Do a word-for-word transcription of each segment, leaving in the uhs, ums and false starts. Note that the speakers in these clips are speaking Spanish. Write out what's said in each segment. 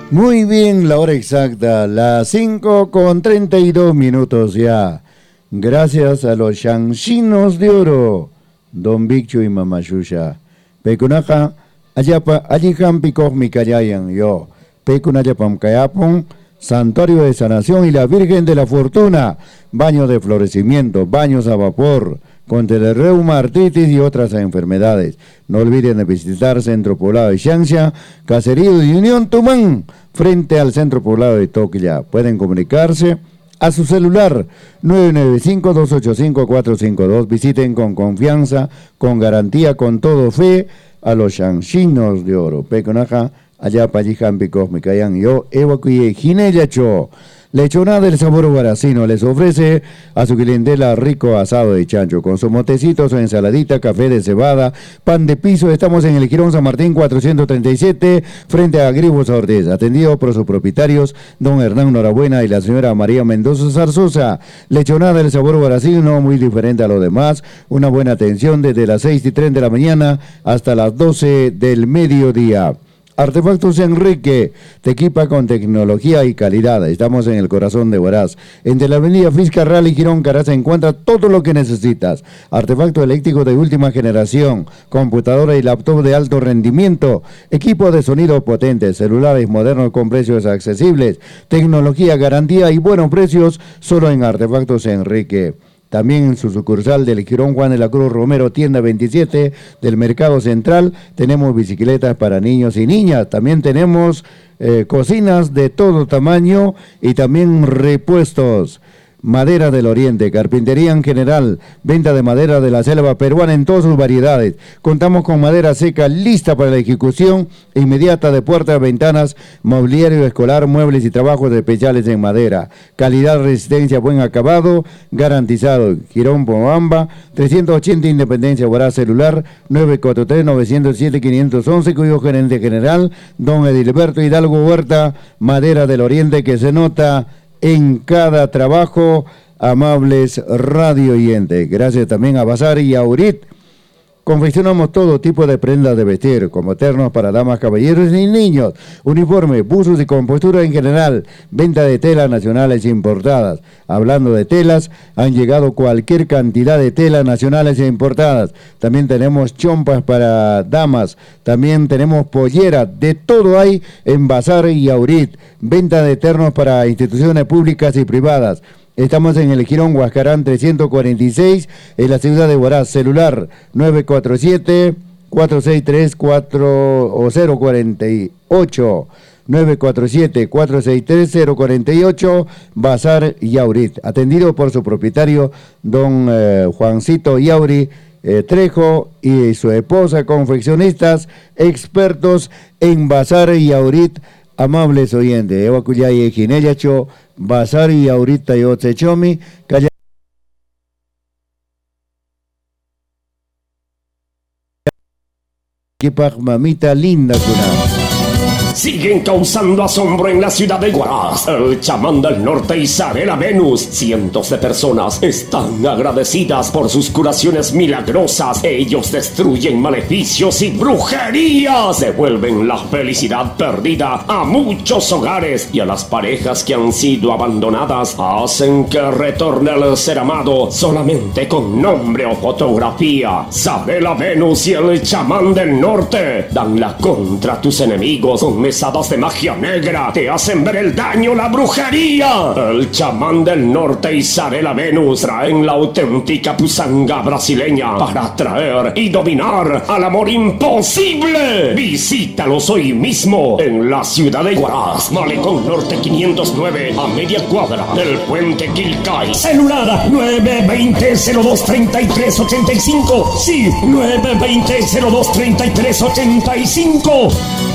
Muy bien, la hora exacta, las cinco con treinta y dos minutos ya. Gracias a los Shanxinos de Oro, Don Viccho y Mama Shusha. Pecunaja, allapa, allijan picoj mi callayan yo. Pecunayapam cayapon, Santuario de Sanación y la Virgen de la Fortuna. Baño de florecimiento, baños a vapor, contra el reuma, artritis y otras enfermedades. No olviden de visitar Centro Poblado de Xanxia, Caserío de Unión Tumán, frente al Centro Poblado de Toquilla. Pueden comunicarse a su celular nueve nueve cinco, dos ocho cinco, cuatro cinco dos. Visiten con confianza, con garantía, con todo fe a los Shanxinos de Oro. Peconaja, allá Pallijan Picos Micayan, yo evacué Ginellacho. Lechona del sabor guaracino les ofrece a su clientela rico asado de chancho con su motecito, su ensaladita, café de cebada, pan de piso. Estamos en el Girón San Martín cuatrocientos treinta y siete frente a Gribos Ortiz, atendido por sus propietarios don Hernán Norabuena y la señora María Mendoza Zarzosa. Lechona del sabor guaracino, muy diferente a lo demás, una buena atención desde las seis y treinta de la mañana hasta las doce del mediodía. Artefactos Enrique, te equipa con tecnología y calidad. Estamos en el corazón de Huaraz. Entre la avenida Fiscarral y Girón Caraz se encuentra todo lo que necesitas. Artefacto eléctrico de última generación, computadora y laptop de alto rendimiento, equipo de sonido potente, celulares modernos con precios accesibles, tecnología, garantía y buenos precios solo en Artefactos Enrique. También en su sucursal del Girón Juan de la Cruz Romero, tienda veintisiete del Mercado Central, tenemos bicicletas para niños y niñas. También tenemos eh, cocinas de todo tamaño y también repuestos. Madera del Oriente, carpintería en general, venta de madera de la selva peruana en todas sus variedades. Contamos con madera seca lista para la ejecución inmediata de puertas, ventanas, mobiliario escolar, muebles y trabajos especiales en madera. Calidad, resistencia, buen acabado, garantizado. Girón Pomamba, trescientos ochenta Independencia, Huaraz, celular nueve cuatro tres, nueve cero siete, cinco uno uno, cuyo gerente general, don Edilberto Hidalgo Huerta. Madera del Oriente que se nota en cada trabajo. Amables radio oyentes, gracias también a Bazar y a Aurit. Confeccionamos todo tipo de prendas de vestir, como ternos para damas, caballeros y niños, uniformes, buzos y compostura en general, venta de telas nacionales importadas. Hablando de telas, han llegado cualquier cantidad de telas nacionales e importadas. También tenemos chompas para damas, también tenemos polleras, de todo hay en Bazar y Aurit. Venta de ternos para instituciones públicas y privadas. Estamos en el Girón Huascarán trescientos cuarenta y seis, en la ciudad de Huaraz. Celular nueve cuatro siete, cuatro seis tres, cuatro cero cuatro ocho. nueve cuatro siete, cuatro seis tres, cero cuatro ocho, Bazar Yaurit. Atendido por su propietario, don eh, Juancito Yauri eh, Trejo y su esposa, confeccionistas expertos en Bazar Yaurit. Amables oyentes, Eva Cuyay, Ginellacho, Bazar y ahorita yo te chomi, calla. Mamita linda kuna. Siguen causando asombro en la ciudad de Huaraz. El chamán del norte Isabela Venus. Cientos de personas están agradecidas por sus curaciones milagrosas. Ellos destruyen maleficios y brujerías. Devuelven la felicidad perdida a muchos hogares y a las parejas que han sido abandonadas. Hacen que retorne el ser amado solamente con nombre o fotografía. Isabela Venus y el chamán del norte dan la contra tus enemigos con mesadas de magia negra, te hacen ver el daño, la brujería. El chamán del norte y Isabela Venus traen la auténtica pusanga brasileña para atraer y dominar al amor imposible. Visítalos hoy mismo en la ciudad de Huaraz, Malecón Norte quinientos nueve, a media cuadra del puente Quilcay. Celular nueve veinte, cero dos treinta y tres ochenta y cinco. Sí, nueve veinte, cero dos treinta y tres ochenta y cinco.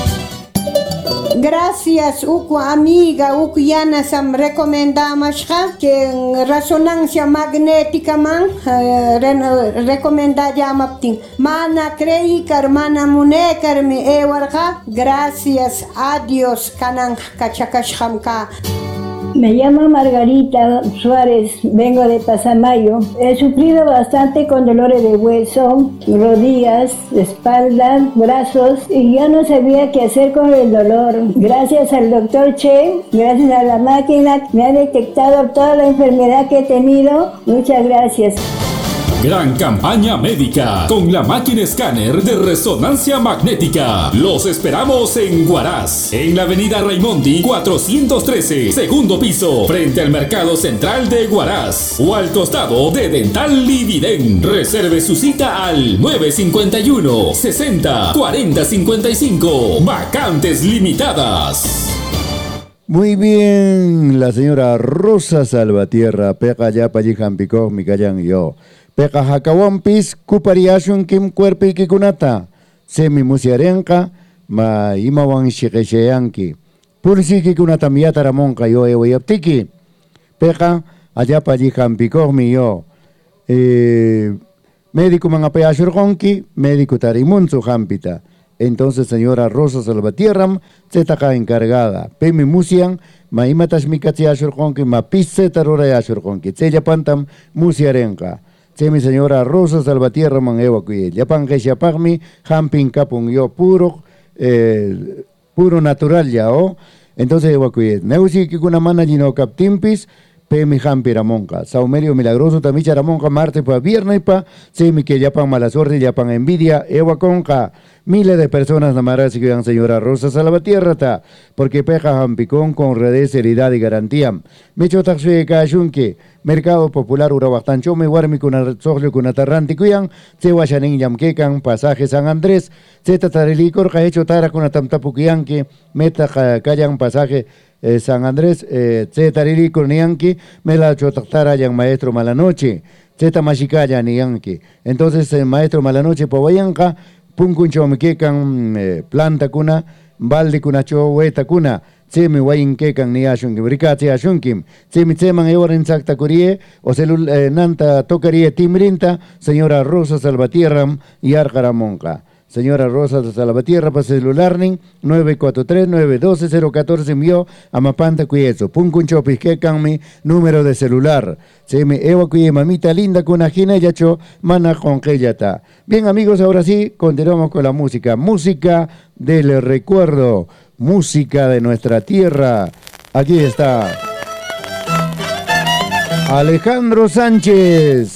Gracias, uku amiga, uku yana sam recomendamos que en resonancia magnética man uh, recomenda llamaptin. Mana crei karmana munekar mi ewarga. Gracias a Dios kanan kachakashkamka. Me llamo Margarita Suárez, vengo de Pasamayo. He sufrido bastante con dolores de hueso, rodillas, espalda, brazos y ya no sabía qué hacer con el dolor. Gracias al doctor Che, gracias a la máquina, me ha detectado toda la enfermedad que he tenido. Muchas gracias. Gran campaña médica con la máquina escáner de resonancia magnética. Los esperamos en Huaraz, en la avenida Raimondi cuatrocientos trece, segundo piso, frente al Mercado Central de Huaraz, o al costado de Dental Lividen. Reserve su cita al nueve cinco uno, sesenta, cuarenta cincuenta y cinco. Vacantes limitadas. Muy bien, la señora Rosa Salvatierra, Peca Yapalli Jampicó, Micayan y yo. Peca Jacawampis, Kupariashun Kim Cuerpi Kikunata, Semi Musiarenka, Ma Imawan Shikesheyanki, Pursi Kikunata Miataramonka, yo Ewayaptiki, Peca Ayapalli Jampicó, mi yo. Eh, médico Mangapeashurgonki, médico Tarimunzu Jampita. Entonces, señora Rosa Salvatierra, se taca encargada. Pemi Musian, ma imatas mikatsi ashurkonki, ma pisse tarora ashurkonki. Se yapantam musiarenka. Se mi señora Rosa Salvatierra man evacué. Yapan que yapagmi, hampin kapun yo puro, eh, puro natural ya, ¿o? Entonces evacué. Neusi kikuna mana jino kaptimpis, Pemi Hampi Ramonca, Saumerio Milagroso, Tamicha Ramonca, martes pa viernes pa, Semi que yapan mala suerte, yapan envidia, Ewa Conca, miles de personas namarás que vean señora Rosa Salvatierra, ta, porque peja Hampicón con redes, seriedad y garantía. Mecho taxue kashunke, Mercado Popular Urabastancho, me guarmi con soglio con atarranti cuyan, se guayanin yamquecan, pasaje San Andrés, se tatarelicor, ha hecho tara con atamtapuquianque, meta callan pasaje, Eh, San Andrés, eh, Zeta Ririko Nianki, me la chotaktara yang maestro Malanoche, Zeta Mashikaya Nianki. Entonces, el maestro Malanoche Pawayanka, Punkuncho Mikekan, eh, planta kuna, balde kuna cho, hueta kuna, Semi Wayin Kekan Niashunki, Bricati Ashunkim, Semi Tseman Eoren Sakta Curie, o celul eh, Nanta Tocarie Timrinta, señora Rosa Salvatierra y Arcaramonca. Señora Rosa de Salvatierra para celular nueve cuatro tres, nueve uno dos, cero uno cuatro mío Amapanta Cuyeso. Punkuncho Pisquecanmi, número de celular. Se me evacué mamita linda con ajena yacho, mana con ta. Bien amigos, ahora sí, continuamos con la música. Música del recuerdo, música de nuestra tierra. Aquí está Alejandro Sánchez.